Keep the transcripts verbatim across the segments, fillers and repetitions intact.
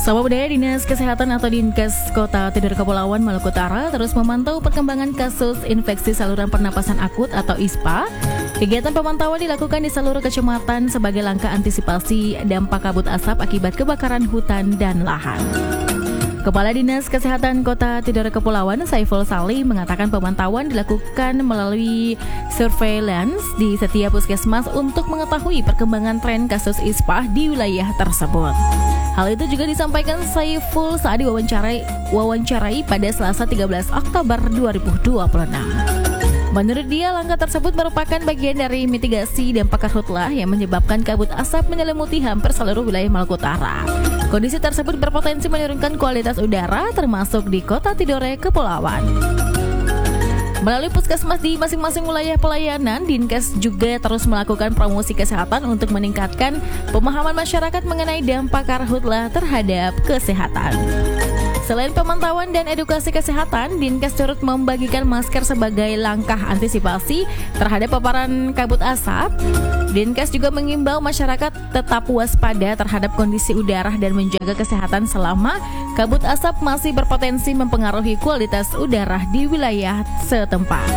Sahabat budaya, Dinas Kesehatan atau Dinkes Kota Tidore Kepulauan Maluku Utara terus memantau perkembangan kasus infeksi saluran pernapasan akut atau I S P A. Kegiatan pemantauan dilakukan di seluruh kecamatan sebagai langkah antisipasi dampak kabut asap akibat kebakaran hutan dan lahan. Kepala Dinas Kesehatan Kota Tidore Kepulauan, Saiful Sali, mengatakan pemantauan dilakukan melalui surveillance di setiap puskesmas untuk mengetahui perkembangan tren kasus I S P A di wilayah tersebut. Hal itu juga disampaikan Saiful saat diwawancarai wawancarai pada Selasa tiga belas Oktober dua ribu dua puluh enam. Menurut dia, langkah tersebut merupakan bagian dari mitigasi dampak karhutlah yang menyebabkan kabut asap menyelimuti hampir seluruh wilayah Maluku Utara. Kondisi tersebut berpotensi menurunkan kualitas udara termasuk di Kota Tidore Kepulauan. Melalui puskesmas di masing-masing wilayah pelayanan, Dinkes juga terus melakukan promosi kesehatan untuk meningkatkan pemahaman masyarakat mengenai dampak karhutlah terhadap kesehatan. Selain pemantauan dan edukasi kesehatan, Dinkes turut membagikan masker sebagai langkah antisipasi terhadap paparan kabut asap. Dinkes juga mengimbau masyarakat tetap waspada terhadap kondisi udara dan menjaga kesehatan selama kabut asap masih berpotensi mempengaruhi kualitas udara di wilayah setempat.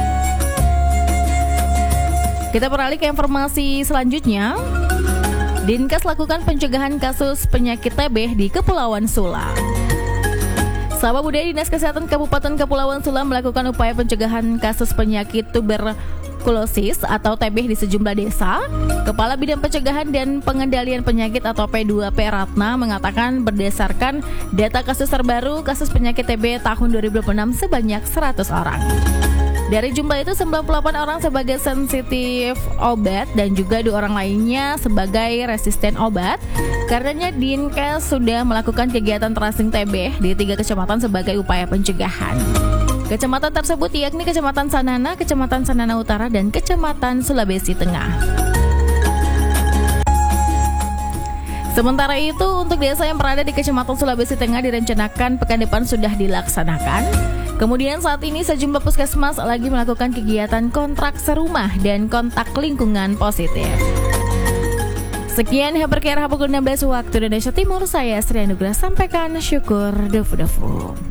Kita beralih ke informasi selanjutnya. Dinkes lakukan pencegahan kasus penyakit T B di Kepulauan Sula. Sahabat budaya, Dinas Kesehatan Kabupaten Kepulauan Sula melakukan upaya pencegahan kasus penyakit tuberkulosis atau T B di sejumlah desa. Kepala Bidang Pencegahan dan Pengendalian Penyakit atau P dua P Ratna mengatakan berdasarkan data kasus terbaru kasus penyakit T B tahun dua ribu dua puluh enam sebanyak seratus orang. Dari jumlah itu sembilan puluh delapan orang sebagai sensitif obat dan juga dua orang lainnya sebagai resisten obat. Karenanya Dinkes sudah melakukan kegiatan tracing T B di tiga kecamatan sebagai upaya pencegahan. Kecamatan tersebut yakni Kecamatan Sanana, Kecamatan Sanana Utara, dan Kecamatan Sulawesi Tengah. Sementara itu, untuk desa yang berada di Kecamatan Sulawesi Tengah direncanakan pekan depan sudah dilaksanakan. Kemudian saat ini sejumlah puskesmas lagi melakukan kegiatan kontrak serumah dan kontak lingkungan positif. Sekian Haberkera pukul enam belas waktu Indonesia Timur, saya Sri Anugrah sampaikan syukur defu-defu.